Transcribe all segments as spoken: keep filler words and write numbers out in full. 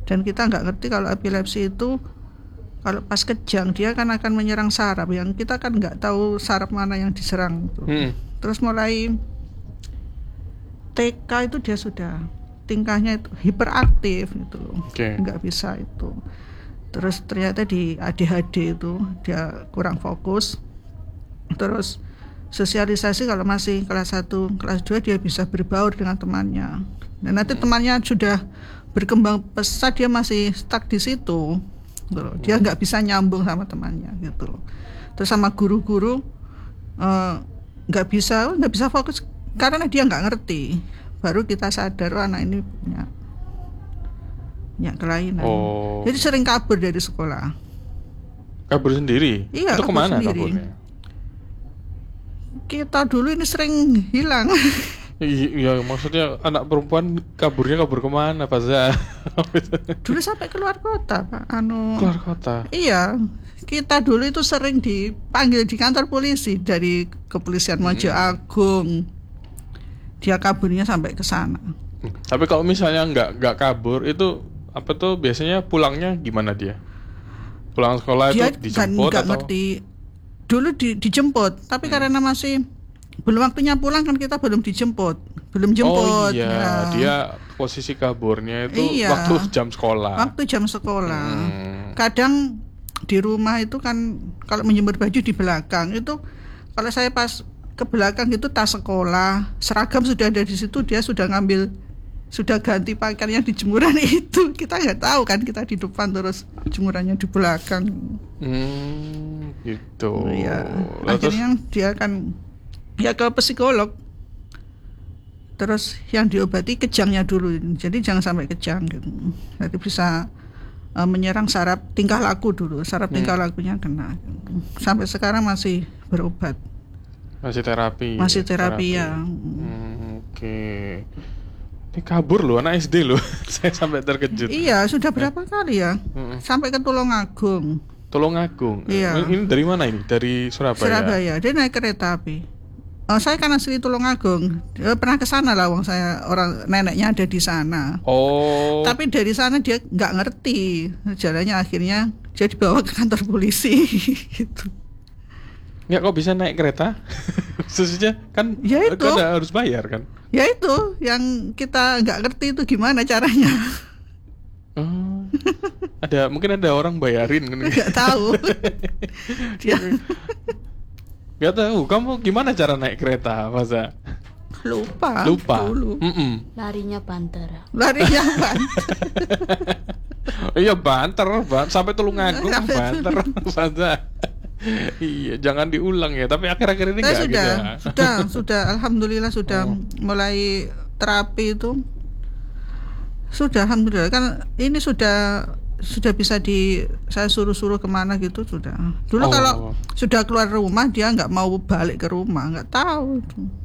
Dan kita nggak ngerti kalau epilepsi itu kalau pas kejang dia kan akan menyerang saraf, yang kita kan nggak tahu saraf mana yang diserang gitu. Hmm. Terus mulai T K itu dia sudah tingkahnya itu hiperaktif gitu loh, okay. nggak bisa itu. Terus ternyata di A D H D itu dia kurang fokus. Terus sosialisasi kalau masih kelas satu, kelas dua dia bisa berbaur dengan temannya. Dan nanti hmm. temannya sudah berkembang pesat, dia masih stuck di situ. Gitu loh. Dia nggak bisa nyambung sama temannya gitu loh. Terus sama guru-guru nggak uh, bisa nggak bisa fokus karena dia nggak ngerti. Baru kita sadar oh, anak ini punya punya kelainan. Oh. Jadi sering kabur dari sekolah. Kabur sendiri? Iya, itu kabur kemana sendiri. Kaburnya? Kita dulu ini sering hilang. Iya, maksudnya anak perempuan kaburnya kabur kemana, Pak Za? Dulu sampai keluar kota, Pak. Anu. Keluar kota? Iya. Kita dulu itu sering dipanggil di kantor polisi dari kepolisian Mojo hmm. Agung. Dia kaburnya sampai ke sana. Tapi kalau misalnya nggak nggak kabur itu apa tuh biasanya pulangnya gimana dia? Pulang sekolah dia itu dijemput kan, atau? Ngerti. Dulu di, dijemput, tapi hmm. karena masih belum waktunya pulang kan kita belum dijemput, belum jemput. Oh iya, ya. Dia posisi kaburnya itu iya, waktu jam sekolah. Waktu jam sekolah. Hmm. Kadang di rumah itu kan kalau menjemur baju di belakang itu, kalau saya pas ke belakang itu tas sekolah, seragam sudah ada di situ, dia sudah ngambil, sudah ganti pakaian yang di jemuran itu. Kita nggak tahu kan, kita di depan terus jemurannya di belakang. Hmm, gitu. Ya, akhirnya dia kan ya ke psikolog. Terus yang diobati kejangnya dulu, jadi jangan sampai kejang gitu. Nanti bisa uh, menyerang saraf tingkah laku dulu, saraf hmm. tingkah lakunya kena. Sampai sekarang masih berobat. Masih terapi. Masih terapi, terapi. Ya. Hmm, Oke. Okay. Ini kabur loh, anak S D loh. Saya sampai terkejut. Iya, sudah berapa eh. kali ya? Hmm. Sampai ke Tulungagung. Tulungagung. Iya. Ini dari mana ini? Dari Surabaya. Surabaya. Dia naik kereta api. Oh, saya kan asli Tulungagung. Dia pernah ke sana lah, wong saya orang neneknya ada di sana. Oh. Tapi dari sana dia nggak ngerti jalannya, akhirnya dia dibawa ke kantor polisi gitu. Ya kok bisa naik kereta? Khususnya kan ya itu. Kan harus bayar kan? Ya itu yang kita nggak ngerti itu gimana caranya. Oh, ada mungkin ada orang bayarin kan? Nggak tahu. Dia nggak tahu. Kamu gimana cara naik kereta, masa? Lupa. Lupa. Dulu. Larinya banter. Larinya banter. Iya banter, banter sampai Tulungagung banter, masa? Iya, jangan diulang ya. Tapi akhir-akhir ini nggak sudah, gitu. Sudah, sudah. Alhamdulillah sudah oh. mulai terapi itu. Sudah, alhamdulillah. Kan ini sudah sudah bisa di saya suruh-suruh kemana gitu sudah. Dulu oh. kalau sudah keluar rumah dia nggak mau balik ke rumah, nggak tahu.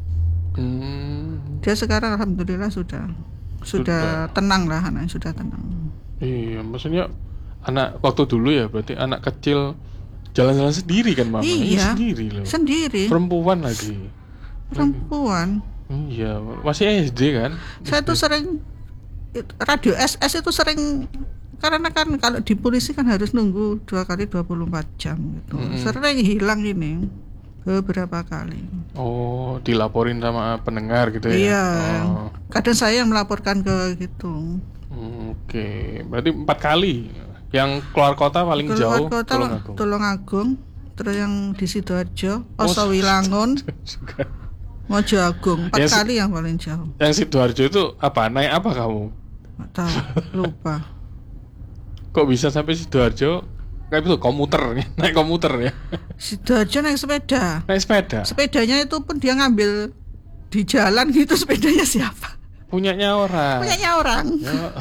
Hmm. Dia sekarang alhamdulillah sudah sudah, sudah tenang lah, anak sudah tenang. Iya, maksudnya anak waktu dulu ya berarti anak kecil jalan-jalan sendiri kan, Mama? Iya, sendiri loh. Sendiri. Perempuan lagi. Perempuan. Iya, masih S D kan? Saya tuh sering radio S S itu sering, karena kan kalau di polisi kan harus nunggu dua kali dua puluh empat jam gitu. Mm-hmm. Sering hilang ini beberapa kali. Oh, dilaporin sama pendengar gitu ya? Iya. Oh. Kadang saya yang melaporkan ke gitu. Hmm, Oke, okay. Berarti empat kali. Yang keluar kota paling keluar jauh kota, Tulungagung. Tulungagung, terus yang di Sidoarjo, Osowilangun, Mojo Agung, empat yang kali si- yang paling jauh. Yang Sidoarjo itu apa? Naik apa kamu? Nggak tahu, lupa. Kok bisa sampai Sidoarjo? Kayak itu komuter, naik komuter ya? Sidoarjo naik sepeda. Naik sepeda. Sepedanya itu pun dia ngambil di jalan gitu, sepedanya siapa? Punyanya orang. Punyanya orang. Ya.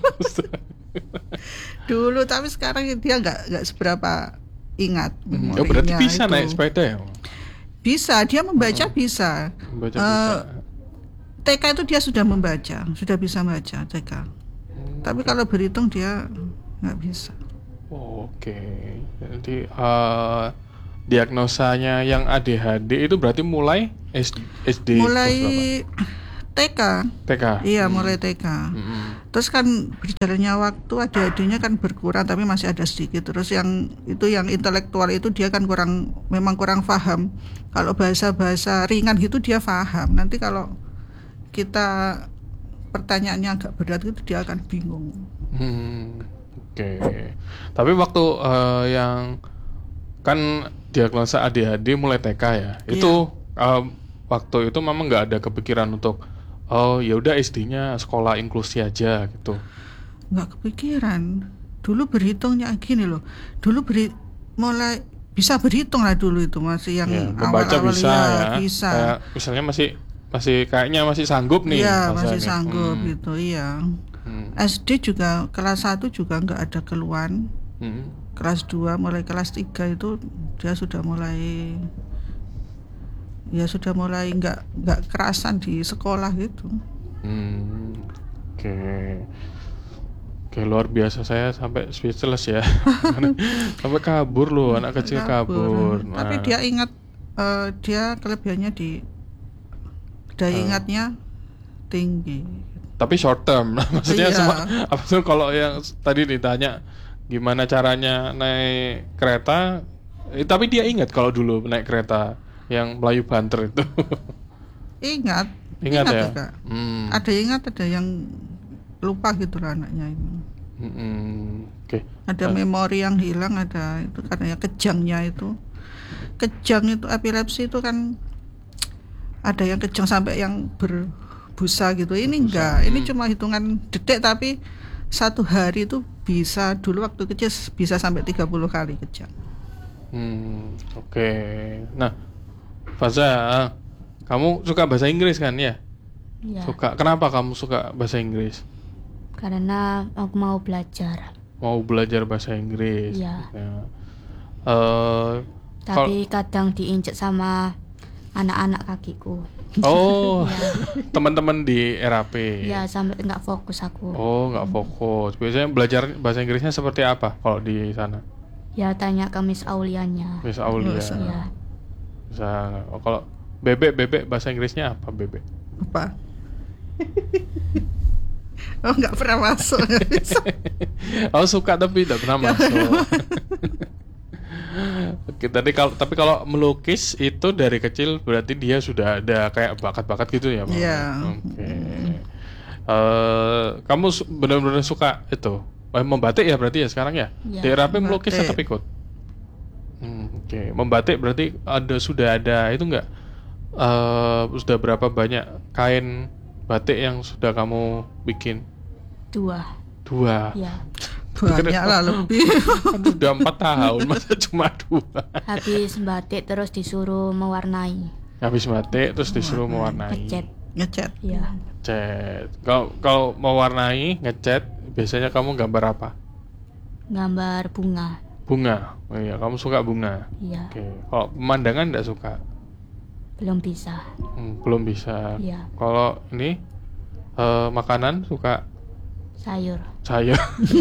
Dulu, tapi sekarang dia nggak nggak seberapa ingat. Hmm, oh, berarti bisa itu. Naik sepeda ya? Bisa, dia membaca oh. bisa. Membaca uh, bisa. T K itu dia sudah membaca, sudah bisa baca T K. Hmm, tapi okay. kalau berhitung dia nggak bisa. Oh, Oke, okay. Jadi uh, diagnosanya yang A D H D itu berarti mulai S D. Mulai T K. T K. Iya, Hmm. mulai T K. Hmm. Terus kan berjalannya waktu adik-adiknya kan berkurang tapi masih ada sedikit. Terus yang itu yang intelektual itu dia kan kurang, memang kurang paham. Kalau bahasa-bahasa ringan gitu dia paham. Nanti kalau kita pertanyaannya agak berat gitu dia akan bingung. Hmm. Oke. Tapi waktu uh, yang kan diagnosa A D H D mulai T K ya. Itu uh, waktu itu memang nggak ada kepikiran untuk oh ya udah S D-nya sekolah inklusi aja gitu. Nggak kepikiran. Dulu berhitungnya gini loh. Dulu beri, mulai bisa berhitung lah dulu itu masih yang Ya, membaca awal-awal bisa ya, ya. bisa. Kayak misalnya masih masih kayaknya masih sanggup nih. Iya, Mas masih Ani. sanggup Hmm. gitu, iya. Hmm. S D juga kelas satu juga nggak ada keluhan. Hmm. Kelas dua mulai kelas tiga itu dia sudah mulai ya sudah mulai nggak nggak kerasan di sekolah gitu. Hmm. Oke. Oke, luar biasa, saya sampai speechless ya. Sampai kabur loh, anak kecil kabur. Nah. Tapi dia ingat eh, dia kelebihannya di daya Oh. ingatnya tinggi. Tapi short term, maksudnya Iya. semua apa tuh kalau yang tadi ditanya gimana caranya naik kereta, eh, tapi dia ingat kalau dulu naik kereta yang Melayu Banter itu. Ingat, Ingat ya? juga. Hmm. Ada yang ingat, ada yang lupa gitu lah anaknya itu. Hmm. Oke. Ada Ah. memori yang hilang, ada itu karena ya kejangnya itu. Kejang itu epilepsi itu kan ada yang kejang sampai yang berbusa gitu. Ini enggak, ini Hmm. cuma hitungan detik tapi satu hari itu bisa, dulu waktu kecil bisa sampai tiga puluh kali kejang. Hmm. Oke. Nah, Faza, kamu suka bahasa Inggris kan ya? Ya, Suka. Kenapa kamu suka bahasa Inggris? karena aku mau belajar. Mau belajar bahasa Inggris. Iya. Ya. Eh, Tapi kadang diinjek sama anak-anak kakiku. oh, Ya, teman-teman di R A P. ya sampai nggak fokus aku. Oh, nggak fokus. Biasanya belajar bahasa Inggrisnya seperti apa kalau di sana? Ya tanya ke Miss Aulianya. Miss Aulia. Bisa. Ya, Bisa. Oh, kalau bebek bebek bahasa Inggrisnya apa bebek? Apa? Oh, nggak pernah masuk. Nggak bisa. Oh, suka tapi tidak pernah masuk. Oke, tadi kalau tapi kalau melukis itu dari kecil berarti dia sudah ada kayak bakat-bakat gitu ya, Mama? Iya. Oke. Eh, kamu su- benar-benar suka itu eh, membatik ya berarti ya sekarang ya? Iya, Di R A P melukis membatik. tetap ikut. Hmm, Oke, membatik berarti ada sudah ada itu enggak? Eh, sudah berapa banyak kain batik yang sudah kamu bikin? dua. Dua. Ya, Banyak lah lebih. Kan sudah empat tahun masa cuma dua. habis batik terus disuruh mewarnai, Habis batik terus disuruh mewarnai. ngecat. Ngecat. Ya, Cat. Kalau kalau mewarnai ngecat biasanya kamu gambar apa? gambar bunga. Bunga. Oh iya, kamu suka bunga. Ya, Oke. Kalau pemandangan enggak suka? belum bisa. Hmm, belum bisa. Ya, Kalau ini eh, makanan suka sayur. sayur.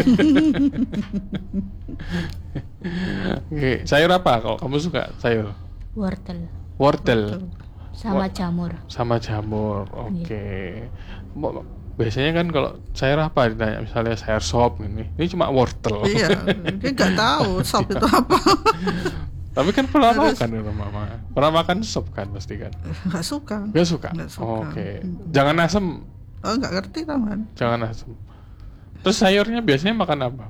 Oke, sayur apa kalau kamu suka sayur? Wortel Wortel sama Wor- jamur. sama jamur. Oke. Mo- Biasanya kan kalau sayur apa ditanya misalnya sayur sop ini. Ini cuma wortel. Iya, dia nggak tahu sop itu apa. Tapi kan pernah Terus- makan di rumah Mama. Pernah makan sop kan pasti kan? Nggak suka. Gak suka. Nggak suka. Oke. Jangan asem, Oh, nggak ngerti taman. jangan asem. Terus sayurnya biasanya makan apa?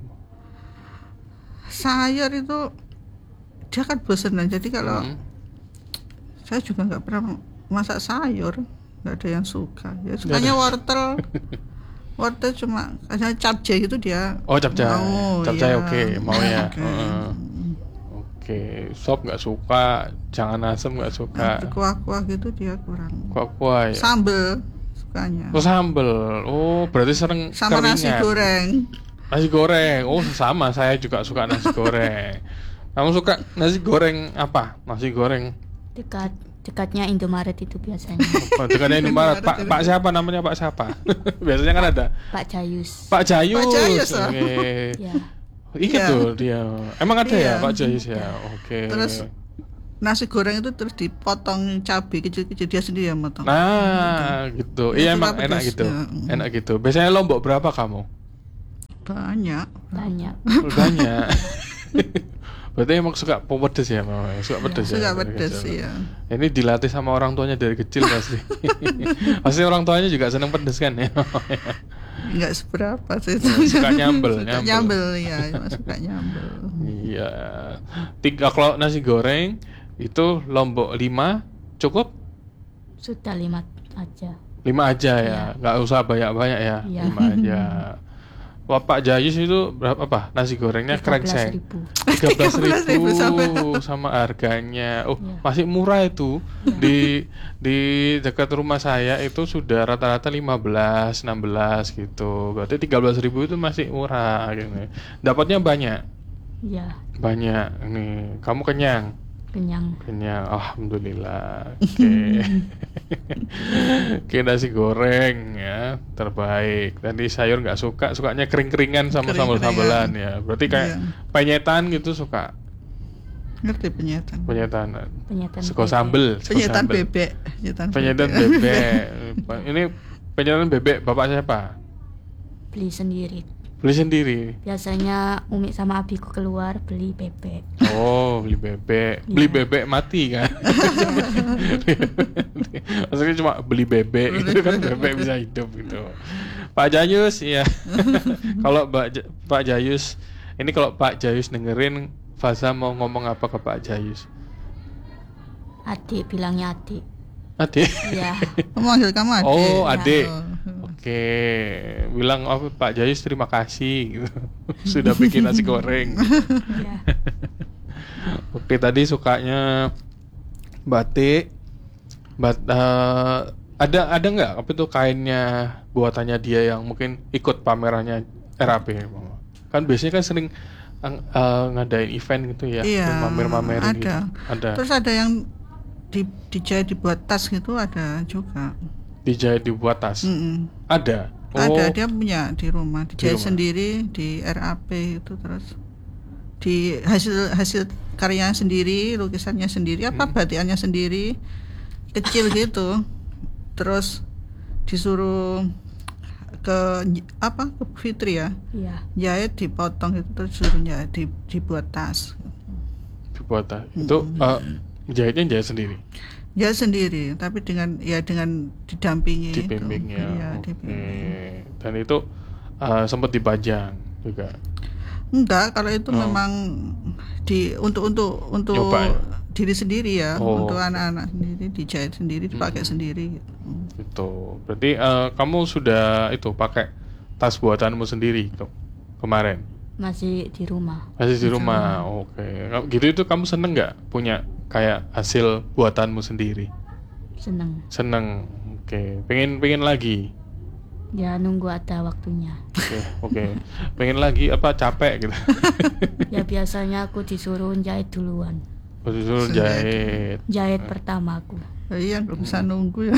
Sayur itu dia kan bosenan. Jadi kalau Hmm. saya juga nggak pernah masak sayur, nggak ada yang suka. Ya sukanya wortel. Wortel cuma hanya capcay itu dia. Oh, capcay. Mau, Capcay iya. oke, mau ya. Oke. Heeh. Oke, sop nggak suka, jangan asem nggak suka. Nah, kuah-kuah gitu dia kurang. Kuah-kuah ya. Sambel sukanya. Oh, sambel. Oh, berarti sering Sama nasi keringan. goreng. Nasi goreng. Oh, sama, saya juga suka nasi goreng. Kamu suka nasi goreng apa? Nasi goreng Dekat dekatnya Indomaret itu biasanya. apa? Dekatnya Indomaret. Pak Pak siapa namanya Pak siapa? Biasanya kan ada Pak Jayus. Pak Jayus. Pak Jayus, oh. Oke. Ya, Ingat Iya. tuh dia. Emang ada Iya. ya Pak Jayus ya? Oke. Terus nasi goreng itu terus dipotong cabai kecil-kecil, dia sendiri yang motong. Nah, gitu. Ya, Iya suka emang enak pedas, gitu. ya. Enak gitu. Biasanya lombok berapa kamu? Banyak. Banyak. Banyak. Berarti emang suka pedes ya, Mama? Suka pedes ya. Suka dari pedes kecil. ya. Ini dilatih sama orang tuanya dari kecil pasti. Pasti orang tuanya juga seneng pedes kan ya. Enggak seberapa sih. Suka nyambel, Suka nyambel. nyambel ya, suka nyambel. Iya. Tiga kalau nasi goreng itu lombok lima cukup? Sudah lima aja. Lima aja ya, Iya. nggak usah banyak-banyak ya. Iya. Lima aja. Wah, Pak Jayus itu berapa apa? Nasi gorengnya tiga belas krengseng. ribu. tiga belas ribu sama. sama harganya. Oh, Iya. masih murah itu. Di di dekat rumah saya itu sudah rata-rata lima belas, enam belas gitu. Berarti tiga belas ribu itu masih murah gitu. Dapatnya banyak. Ya, Banyak nih. Kamu kenyang? kenyang. Kenyang. Alhamdulillah. Oke. Oke, nasi goreng ya, terbaik. Tadi sayur nggak suka, sukanya kering-keringan sama Kering-keringan. sambal-sambalan ya. Berarti kayak Iya. penyetan gitu suka. Ngerti penyetan. Penyetan. Penyetan Sego bebek. sambel, sego Penyetan sambel. bebek, penyetan Penyetan bebek. bebek. Ini penyetan bebek bapak siapa? Beli sendiri. Beli sendiri. Biasanya Umi sama abiku keluar beli bebek. Oh, beli bebek. Beli Iya. bebek mati kan? Maksudnya cuma beli bebek gitu kan, bebek bisa hidup gitu. Pak Jayus, iya. Kalau Pak J- Pak Jayus, ini kalau Pak Jayus dengerin, Faza mau ngomong apa ke Pak Jayus? Adik, bilangnya adik. Adik. Iya. Memanggil kamu adik. Oh, Ya. adik. Oh. Oke, bilang oh, Pak Jayus terima kasih gitu. Sudah bikin nasi goreng. Iya. Oke, tadi sukanya batik. Bat, eh, ada ada nggak apa itu kainnya buatannya dia yang mungkin ikut pamerannya R A P? Kan biasanya kan sering ang- eh, ngadain event gitu ya, Iya, pamer-pamerin gitu. ada. Ada. Terus ada yang di dijahit dibuat tas gitu, ada juga. Dijahit dibuat tas. Mm-mm. Ada. Oh, Ada, dia punya di rumah, dijahit rumah. sendiri di R A P itu, terus di hasil hasil karyanya sendiri, lukisannya sendiri, apa Hmm. batikannya sendiri, kecil gitu. Terus disuruh ke apa ke Fitri ya, Iya. jahit dipotong itu, terus suruh jahit di, dibuat tas. dibuat tas. Itu eh, jahitnya jahit sendiri. Ya sendiri, tapi dengan ya dengan didampingi itu. Dibimbing ya. Iya, Oke. dibimbing. Dan itu eh, sempat dipajang juga. Enggak, kalau itu Oh. memang di untuk untuk untuk Nyoba ya? diri sendiri ya, Oh. untuk anak-anak sendiri, dijahit sendiri, dipakai Hmm. sendiri gitu. Itu. Berarti eh, kamu sudah itu pakai tas buatanmu sendiri itu kemarin. Masih di rumah. Masih di rumah. Oke. Gitu itu kamu seneng nggak punya kayak hasil buatanmu sendiri? Seneng. Seneng. Oke. Pengen pengen lagi. Ya nunggu ada waktunya. Oke. Oke. Pengen lagi apa capek gitu? Ya biasanya aku disuruh jahit duluan. Disuruh jahit. Jahit pertama aku. Ya, iya, nggak bisa Hmm. nunggu ya.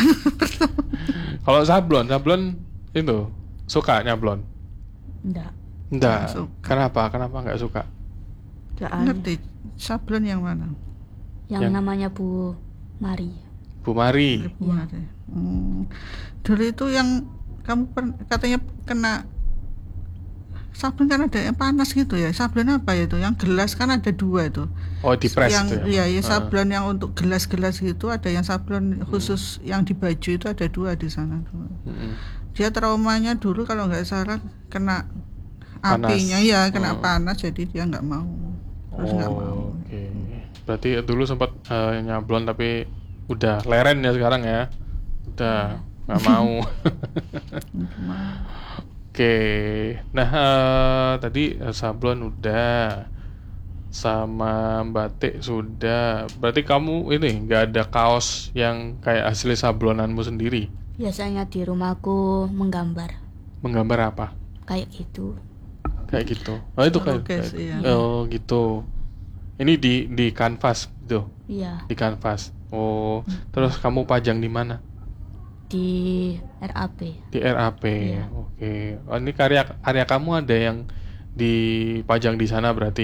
Kalau sablon, sablon itu suka nyablon? Enggak. Enggak. Nggak suka. Kenapa? Kenapa nggak suka? Enggak ada. Ngerti sablon yang mana? Yang Yang- namanya Bu Mari. Bu Mari. Ibu Mari. Hmm. Dulu itu yang kamu per- katanya kena sablon kan ada yang panas gitu ya. Sablon apa ya itu? Yang gelas kan ada dua itu. Oh, di press yang itu iya, ya. iya, Ah. sablon yang untuk gelas-gelas gitu, ada yang sablon khusus yang di baju itu, ada dua di sana. Dua. Mm-mm. Dia traumanya dulu kalau nggak salah kena Panas. apinya ya, kena Oh. panas, jadi dia nggak mau. Terus nggak mau. Oh, oke. Berarti dulu sempat eh, nyablon tapi udah leren ya sekarang ya. Udah nggak mau. Oke. Nah, eh, tadi eh, sablon udah sama batik sudah. Berarti kamu ini nggak ada kaos yang kayak hasil sablonanmu sendiri. Biasanya di rumahku menggambar. Menggambar apa? Kayak gitu. Kayak gitu. Oh, itu kayak, Melukis, kayak- iya. Oh, gitu. Ini di di kanvas gitu. Iya. Di kanvas. Oh, terus kamu pajang di mana? Di R A P. Di R A P. Iya. Oke. Oh, ini karya karya kamu ada yang dipajang di sana berarti.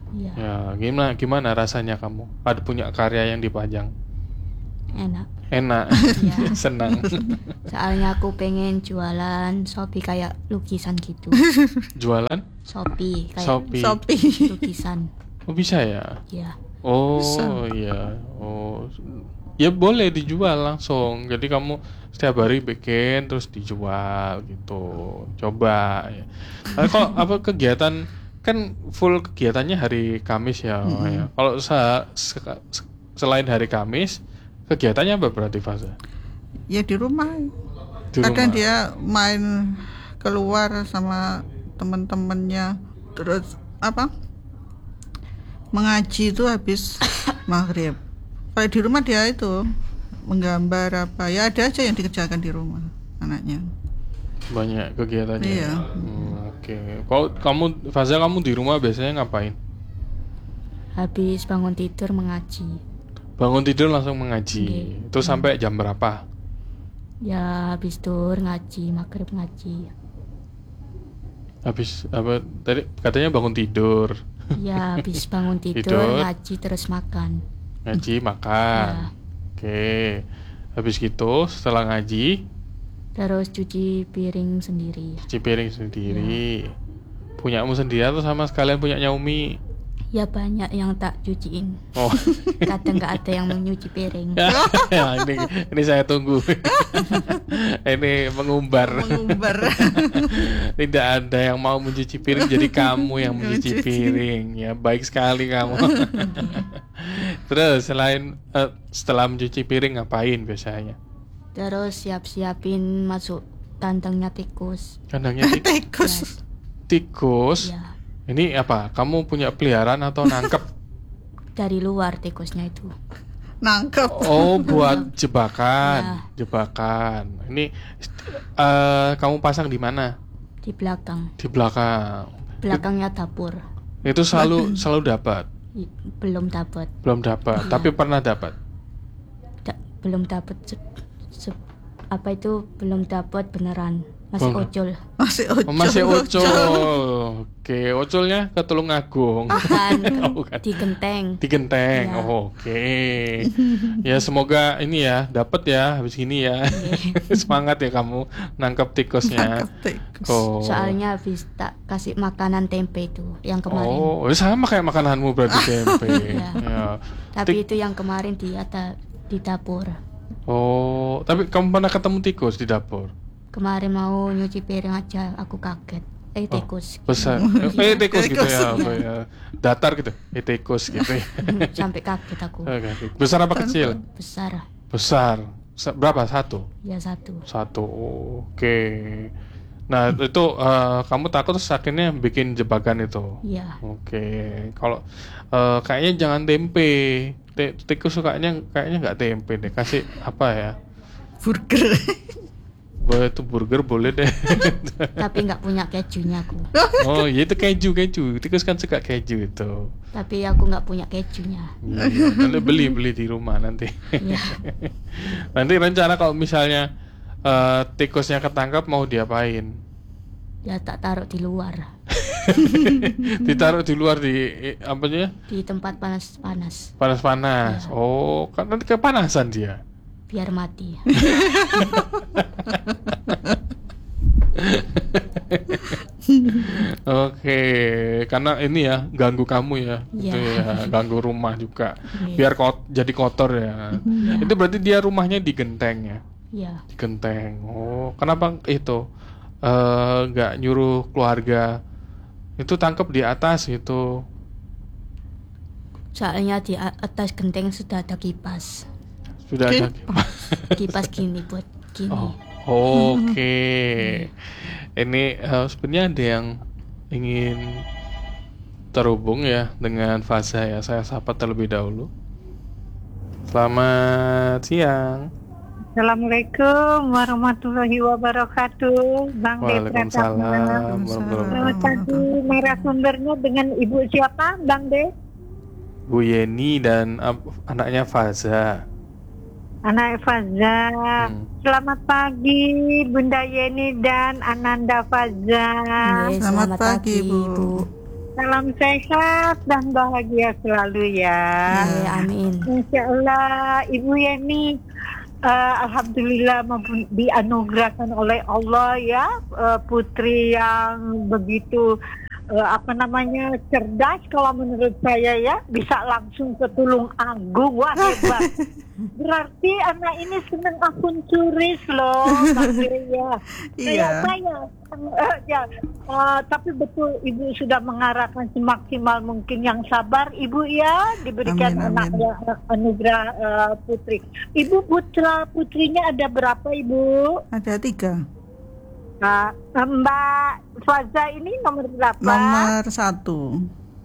Iya, Ya, gimana gimana rasanya kamu? Ada punya karya yang dipajang? enak. Enak. Iya. Senang. Soalnya aku pengen jualan Shopee kayak lukisan gitu. Jualan Shopee kayak Shopee. Shopee. lukisan. Oh, bisa ya? Ya, Oh, Bisa. iya. Oh. Ya boleh dijual langsung. Jadi kamu setiap hari bikin terus dijual gitu. Coba ya. Tapi kalau apa kegiatan kan full kegiatannya hari Kamis ya. Ya. Kalau sa- se- selain hari Kamis, kegiatannya apa berarti Faza? Ya di rumah. Di Kadang rumah. dia main keluar sama teman-temannya, terus apa? Mengaji itu habis maghrib. Kalau di rumah dia itu menggambar apa ya, ada aja yang dikerjakan di rumah anaknya. Banyak kegiatannya. Iya. Hmm, Oke. Kalau kamu Faza kamu di rumah biasanya ngapain? habis bangun tidur mengaji. Bangun tidur langsung mengaji. Oke. Itu sampai jam berapa? Ya habis tur ngaji, maghrib ngaji. Habis apa tadi katanya bangun tidur, Ya habis bangun tidur, Tidur. ngaji terus makan. ngaji, Ya, makan. Oke. Habis gitu setelah ngaji terus cuci piring sendiri. cuci piring sendiri. Punyamu sendiri atau sama sekalian punyanya Umi? Ya banyak yang tak cuciin. Oh. Kadang nggak ada yang mau nyuci piring. Ya, ini ini saya tunggu. Ini mengumbar. Mengumbar. Tidak ada yang mau mencuci piring, jadi kamu yang mencuci Mencuci. piring. Ya, baik sekali kamu. Terus selain eh, setelah mencuci piring ngapain biasanya? Terus siap-siapin masuk kandangnya tikus. Kandangnya tik- Tikus. tikus. Ya, Ini apa? Kamu punya peliharaan atau nangkep? dari luar tikusnya itu. Nangkep. Oh, buat jebakan, jebakan. Ini eh, kamu pasang di mana? Di belakang. Di belakang. Belakangnya dapur. Itu selalu selalu dapat. I- Belum dapat. Belum dapat, Iya. tapi pernah dapat. Da- belum dapat se- se- apa itu belum dapat beneran. Masih Belum. ojol. Masih ocol. Oh, masih ocol. Oke, ocolnya ke Tulungagung. Bukan, Oh, bukan. di genteng. Di genteng. Iya. Oh, oke. Ya semoga ini ya dapat ya habis ini ya. Semangat ya kamu nangkap tikusnya. Nangkep tikus. Oh. Soalnya habis tak kasih makanan tempe itu yang kemarin. Oh, sama kayak makananmu berarti tempe. Iya. Ya. Tapi Tik- itu yang kemarin di ada di dapur. Oh, tapi kamu pernah ketemu tikus di dapur? Kemarin mau nyuci piring aja aku kaget. Eh Oh, tikus. besar. Eh, tikus gitu Tikus. ya, apa ya. Datar gitu. Eh, tikus gitu ya. Sampai kaget aku. Oke. Besar apa kecil? Besar. Besar. Sa- Berapa? Satu? Ya satu. Satu. Oke. Nah, itu eh, kamu takut terus akhirnya bikin jebakan itu. Iya. Oke. Kalau eh, kayaknya jangan tempe. Ti- Tikus sukanya kayaknya nggak tempe deh. Kasih apa ya? Burger. Boleh itu burger boleh deh. Tapi nggak punya kejunya aku. Oh, ya itu keju keju. Tikus kan suka keju itu. Tapi aku nggak punya kejunya. Iya, nanti beli beli di rumah nanti. Iya. Nanti rencana kalau misalnya eh, tikusnya ketangkap mau diapain? Ya tak taruh di luar. Ditaruh di luar di eh, apanya? Di tempat panas-panas. Panas-panas. Iya. Oh, kan nanti kepanasan dia. Biar mati. Oke, karena ini ya ganggu kamu ya, Iya. itu ya ganggu rumah juga. Iya. Biar kot jadi kotor ya. Itu berarti dia rumahnya di genteng ya, Ya. di genteng. Oh, kenapa itu eh, nggak nyuruh keluarga itu tangkap di atas gitu? Soalnya di a- atas genteng sudah ada kipas. Sudah ada. Kipas gini buat gini. Oh, oke. Ini eh, sebenarnya ada yang ingin terhubung ya dengan Faza ya. Saya sapa terlebih dahulu. Selamat siang. Assalamualaikum warahmatullahi wabarakatuh. Bang De Waalaikumsalam Pratama. warahmatullahi Selamat pagi, narasumbernya dengan Ibu siapa, Bang De? Bu Yeni dan ap- anaknya Faza. Anak Faza. Hmm. Selamat pagi, Bunda Yeni dan Ananda Faza. Oke, Selamat pagi, Bu. salam sehat dan bahagia selalu ya. Ya, amin. Insya Allah Ibu Yeni uh, alhamdulillah mampu- dianugerahkan oleh Allah ya, uh, putri yang begitu uh, apa namanya cerdas kalau menurut saya ya, bisa langsung ke Tulung Agung. Wah, hebat. Berarti anak ini senang akun turis loh, Bang Deya. Iya. Kayak saya. Uh, ya, uh, tapi betul Ibu sudah mengarahkan semaksimal mungkin, yang sabar Ibu ya, diberikan Amin, anak amin. ya, anugerah uh, putri. Ibu putra putrinya ada berapa Ibu? Ada tiga. Nah, Mbak Faza ini nomor berapa? Nomor satu.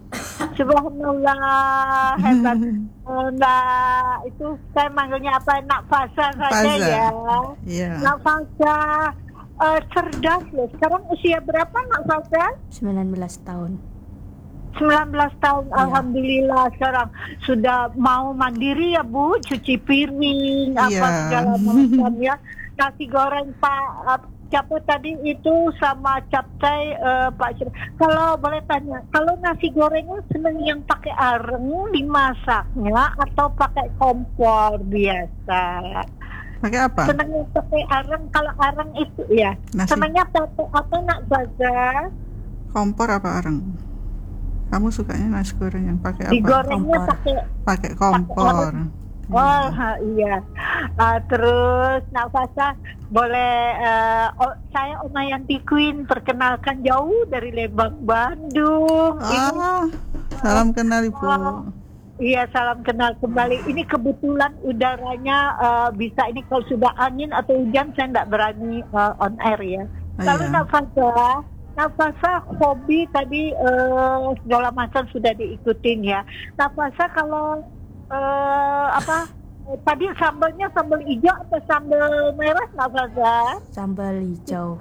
Subhanallah, hebat. Eh, Mbak itu saya manggilnya apa? Nak Faza saja Faza. ya. Iya. Nak Faza eh, cerdas loh. Sekarang usia berapa Nak Faza? sembilan belas tahun. sembilan belas tahun, Iya. alhamdulillah sekarang sudah mau mandiri ya Bu, cuci piring apa Iya. segala macam ya. Nasi goreng Pak eh, siapa tadi itu sama capcay eh, Pak Syir- Kalau boleh tanya, kalau nasi gorengnya seneng yang pakai areng dimasaknya atau pakai kompor biasa? Pakai apa? Senengnya pakai areng, kalau areng itu ya. Nasi. Senengnya pakai apa Nak Baza? Kompor apa areng? Kamu sukanya nasi goreng yang pakai apa? Digorengnya Kompor. pakai Pakai kompor. Oh ha, iya. Ah, terus Nafasa boleh eh, oh, saya Oma Yanti Queen, perkenalkan jauh dari Lembang, Bandung. Ini, Ah, salam kenal Ibu. Oh, iya, salam kenal kembali. Ini kebetulan udaranya eh, bisa ini kalau sudah angin atau hujan saya tidak berani eh, on air ya. Ah, Lalu iya. Nafasa, Nafasa hobi tadi eh, segala macam sudah diikutin ya. Nafasa kalau eh, apa eh, tadi sambalnya sambal hijau atau sambal merah Nafasa? Sambal hijau.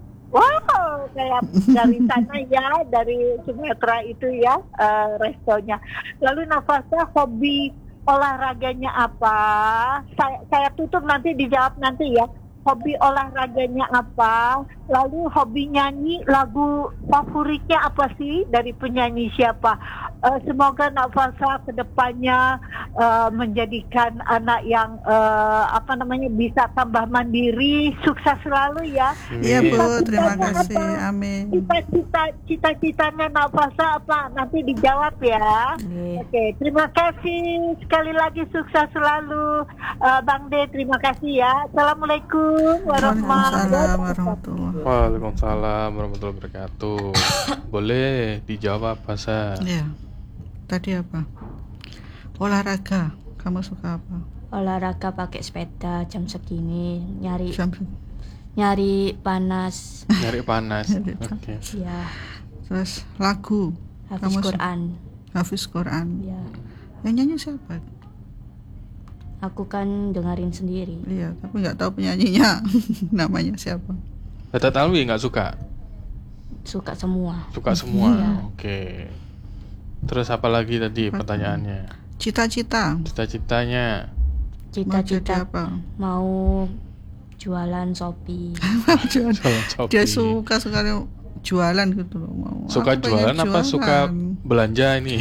Wow, kayak dari sana ya, dari Sumatera itu ya eh, restonya. Lalu Nafasa hobi olahraganya apa? Saya, saya tutup nanti dijawab nanti ya. Hobi olahraganya apa? Lalu hobi nyanyi, lagu favoritnya apa sih dari penyanyi siapa? Eh, semoga Nafasa kedepannya eh, menjadikan anak yang eh, apa namanya bisa tambah mandiri, sukses selalu ya. Iya Bu, Amin. terima Cita-citanya kasih. apa? Amin. Cita-cita cita-citanya Nafasa apa? Nanti dijawab ya. Oke. Oke, terima kasih sekali lagi, sukses selalu Eh, Bang De, terima kasih ya. Assalamualaikum warahmatullahi Waalaikumsalam wabarakatuh. warahmatullahi. Waalaikumsalam warahmatullahi wabarakatuh. Boleh dijawab Fasa? Iya. Tadi apa? Olahraga. Kamu suka apa? Olahraga pakai sepeda jam segini, nyari Jam nyari panas. Nyari panas. Nyari Oke. Ya, terus lagu. Hafiz Kamu su- Quran. Hafiz Quran. Ya, Yang nyanyi siapa? aku kan dengerin sendiri. Iya, tapi nggak tahu penyanyinya. Namanya siapa? Data Talwi nggak suka? Suka semua. Suka semua. Iya. Oke. Terus apa lagi tadi pertanyaannya? Cita-cita. Cita-citanya? Mau jadi Cita-cita apa? mau jualan Shopee. Jualan. Jualan Shopee. Dia suka sekali jualan gitu loh. Mau. Suka Aku pengen jualan apa suka jualan. belanja ini?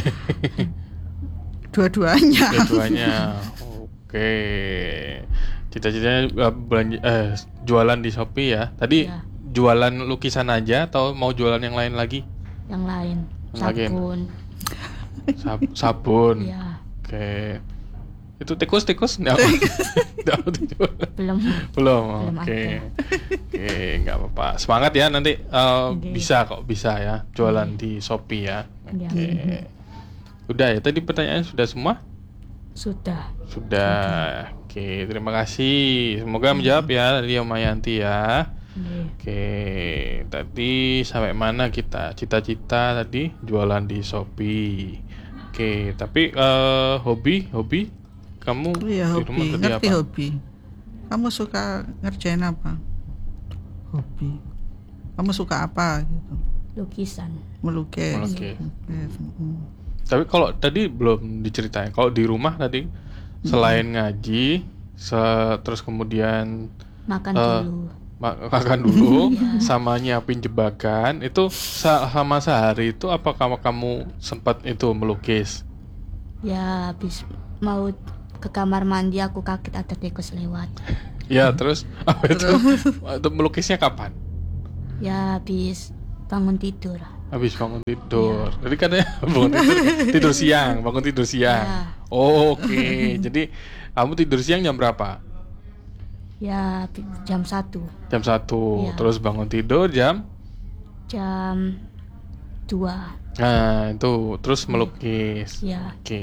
Dua-duanya. Keduanya. Oke. Cita-citanya eh, belanja eh jualan di Shopee ya. Tadi Iya. jualan lukisan aja atau mau jualan yang lain lagi? Yang lain, Yang lain. sabun. Sab- sabun. Ya, Oke. Itu tikus-tikus enggak apa? Enggak apa dijual? belum. Belum. Belum Oke. ada. Oke, enggak apa-apa. Semangat ya nanti eh, Oke. bisa kok bisa ya jualan di Shopee ya. Iya. Oke. Udah ya tadi pertanyaannya sudah semua? Sudah. Sudah. Oke, terima kasih. Semoga menjawab ya tadi Om Yanti ya. Oke. Oke, tadi sampai mana kita? Cita-cita tadi jualan di Shopee. Oke, tapi eh, hobi, hobi kamu Iya, di rumah hobi. tadi Ngerti apa? hobi. Kamu suka ngerjain apa? Hobi. Kamu suka apa gitu? Lukisan. Melukis. Melukis. Melukis, mm. Tapi kalau tadi belum diceritain. Kalau di rumah tadi selain ngaji, se- terus kemudian Makan Eh, dulu. Ma- makan dulu sama nyiapin jebakan. Itu sa- sama sehari itu apa kamu kamu sempat itu melukis? Ya habis mau ke kamar mandi aku kaget ada tikus lewat. Ya terus apa itu? Itu melukisnya kapan? Ya habis bangun tidur. Habis bangun tidur. Jadi katanya bangun tidur, tidur siang, bangun tidur siang. Ya. Oh, oke. Jadi kamu tidur siang jam berapa? Ya habis jam satu. Jam satu. Iya. Terus bangun tidur jam? Jam dua. Nah, itu terus melukis. Ya Oke.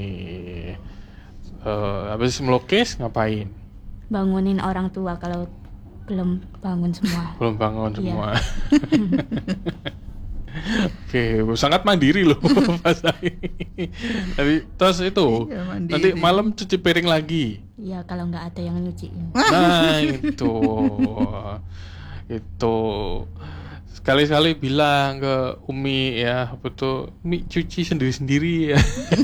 Eh, habis melukis ngapain? bangunin orang tua kalau belum bangun semua. Belum bangun Iya. semua. Oke, sangat mandiri loh Mas Ai. Tapi terus itu Iya, mandiri. nanti malam cuci piring lagi. Ya kalau nggak ada yang nyuciin. Nah, itu. Itu. Sekali-sekali bilang ke Umi ya, apa tuh, Umi cuci sendiri-sendiri ya.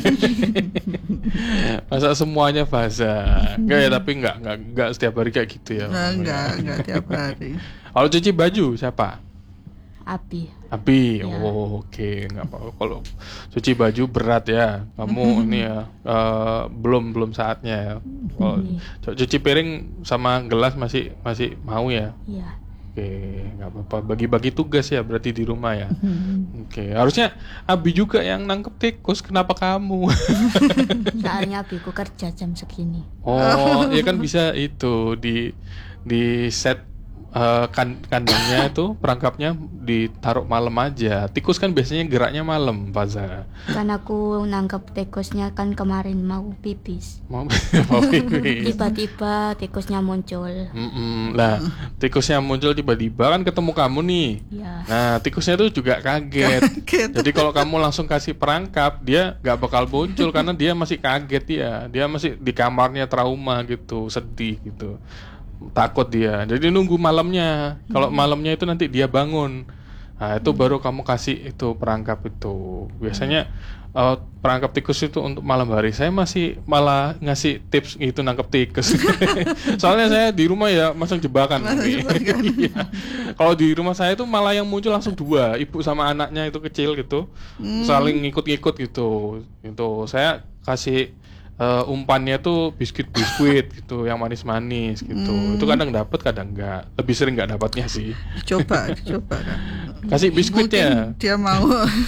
Masa semuanya basah. Enggak ya, tapi enggak, enggak, enggak setiap hari kayak gitu ya. Nah, enggak, enggak tiap hari. Kalau cuci baju siapa? Abi. Abi. Ya. Oh, oke, enggak apa-apa. Kalau cuci baju berat ya. Kamu ini ya eh, belum belum saatnya ya. Kalau cu- cuci piring sama gelas masih masih mau ya. Ya. Oke, nggak apa-apa. Bagi-bagi tugas ya berarti di rumah ya. Oke, harusnya Abi juga yang nangkep tikus. Kenapa kamu? Soalnya abiku kerja jam segini. Oh, ya kan bisa itu di di set eh, kan kandangnya itu perangkapnya ditaruh malam aja. Tikus kan biasanya geraknya malam, Faza. Kan aku nangkep tikusnya kan kemarin mau pipis. Mau mau pipis. Tiba-tiba tikusnya muncul. Mm-mm. Lah, tikusnya muncul tiba-tiba kan ketemu kamu nih. Ya. Nah, tikusnya tuh juga kaget. Kaget. Jadi kalau kamu langsung kasih perangkap, dia nggak bakal muncul karena dia masih kaget ya. Dia masih di kamarnya trauma gitu, sedih gitu. Takut dia. Jadi nunggu malamnya. Kalau malamnya itu nanti dia bangun. Nah, itu baru kamu kasih itu perangkap itu. Biasanya eh, perangkap tikus itu untuk malam hari. Saya masih malah ngasih tips gitu nangkep tikus. Soalnya saya di rumah ya masang jebakan. Masang jebakan. Iya. Kalau di rumah saya itu malah yang muncul langsung dua, ibu sama anaknya itu kecil gitu. Saling ngikut-ngikut gitu. Itu saya kasih eh, umpannya tuh biskuit-biskuit gitu, yang manis-manis gitu. Itu kadang dapat, kadang enggak. Lebih sering enggak dapatnya sih. Coba, coba kan. Kasih biskuitnya. Mungkin dia mau.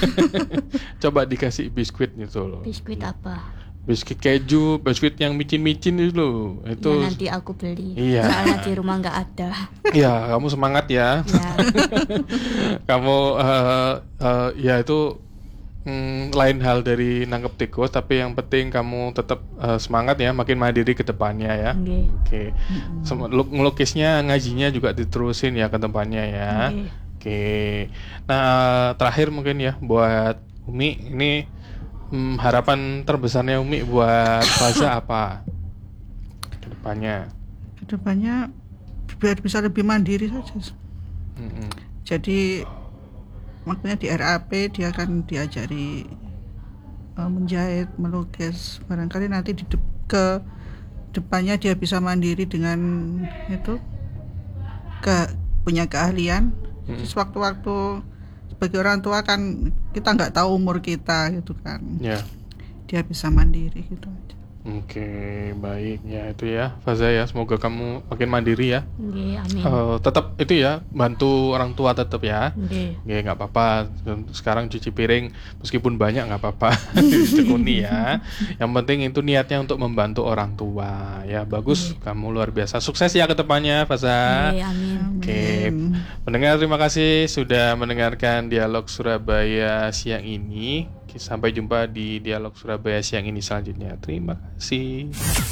Coba dikasih biskuit gitu loh. Biskuit apa? Biskuit keju, biskuit yang micin-micin itu loh. Itu Ya, nanti aku beli. Iya. Soalnya di rumah nggak ada. ya, kamu semangat ya. Ya. Kamu eh, eh, ya itu mm, lain hal dari nangkep tikus, tapi yang penting kamu tetap eh, semangat ya, makin mandiri ke depannya ya. Oke. Oke. Sem- lu- Ngelukisnya, ngajinya juga diterusin ya ke depannya ya. Oke. Oke. Nah, terakhir mungkin ya buat Umi ini mm, harapan terbesarnya Umi buat Faza apa ke depannya? Kedepannya biar bisa lebih mandiri saja. Mm-mm. Jadi makanya di R A P dia akan diajari uh, menjahit, melukis. Barangkali nanti di de- ke depannya dia bisa mandiri dengan itu ke punya keahlian. Mm-mm. Terus waktu-waktu sebagai orang tua kan kita nggak tahu umur kita gitu kan. Ya. Dia bisa mandiri gitu aja. Oke, baik ya itu ya Faza ya, semoga kamu makin mandiri ya. Oke, amin. Eh, tetap itu ya, bantu orang tua tetap ya. Oke. Ya nggak apa-apa. Sekarang cuci piring meskipun banyak nggak apa-apa, ditekuni ya. Yang penting itu niatnya untuk membantu orang tua ya. Bagus, kamu luar biasa. Sukses ya ke depannya Faza. Oke, amin. Oke, pendengar terima kasih sudah mendengarkan Dialog Surabaya siang ini. Sampai jumpa di Dialog Surabaya siang ini selanjutnya. Terima kasih.